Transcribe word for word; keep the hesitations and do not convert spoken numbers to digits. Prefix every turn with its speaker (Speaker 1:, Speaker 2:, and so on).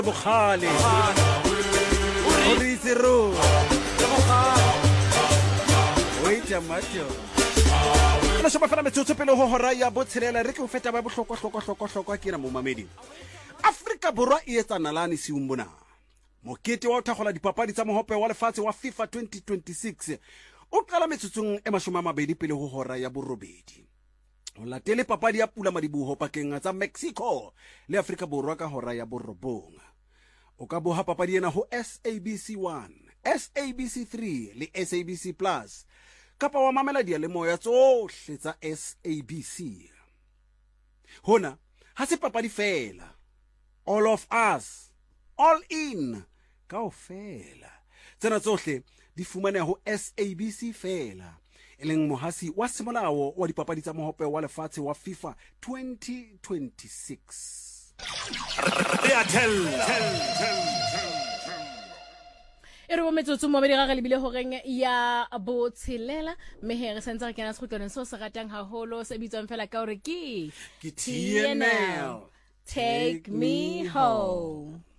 Speaker 1: Bogale Orise ro Wait a macho Ana shaba fela metsotso pele ho hora ya botshelela re ke o feta ba bohlokwa hlokwa hlokwa hlokwa ke na mo mamedi Afrika Borwa e etsa nalane se umbona Mokete wa uthagola dipapadi tsa mohope wa lefatshe wa FIFA twenty twenty-six o qala metsotsong e mashome a mabedi pele ho hora ya borobedi o latele papadi ya pula madiboho pakeng tsa Mexico le Afrika Borwa ka hora ya borobong o ka boha papadi ena ho S A B C one S A B C three le S A B C plus kapa wa mamela dia le moya tsohle tsa S A B C hona ha se papadi fela all of us all in kaofela tsena tsohle di fumana ho S A B C fela eleng mohasi wa semolao wa dipapadi tsa mohope wa lefatshe wa FIFA twenty twenty-six ya tell
Speaker 2: Ere bo metsotso mo bedi ga ga lebile horeng ya botshelela mehe re sentse re kena sekhutlong so se ratang haholo se bitswang fela ka hore ke
Speaker 1: T N L
Speaker 2: Take Me Home.